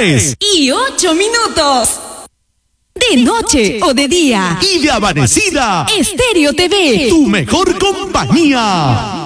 3:08. De noche o de día. Y de amanecida. Estéreo TV. Tu mejor compañía.